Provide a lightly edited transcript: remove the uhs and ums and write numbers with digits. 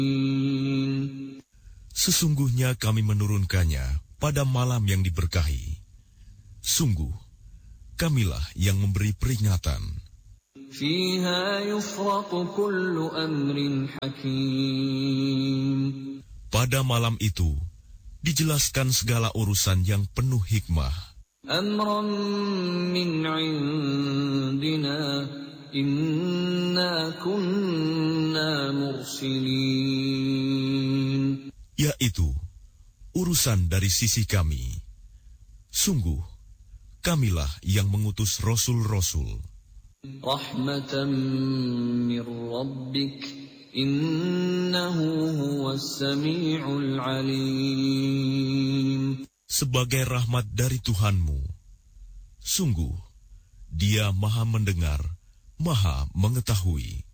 Sesungguhnya kami menurunkannya pada malam yang diberkahi. Sungguh, kamilah yang memberi peringatan. فيها يفرق كل أمر حكيم. Pada malam itu, dijelaskan segala urusan yang penuh hikmah. أمرا من عندنا إنا كنا مرسلين. Yaitu, urusan dari sisi kami. Sungguh, kamilah yang mengutus rasul-rasul. رحمة من ربك إنه هو السميع العليم. Sebagai rahmat dari Tuhanmu, sungguh, Dia Maha mendengar, Maha mengetahui.